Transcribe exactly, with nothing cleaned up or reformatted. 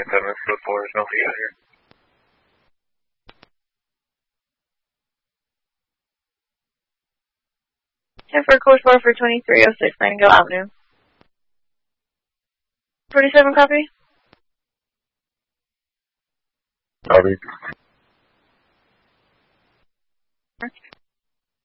point seven, this code four, there's nobody out here. ten for code four for twenty-three oh six Nightingale Avenue. forty-seven copy? Copy.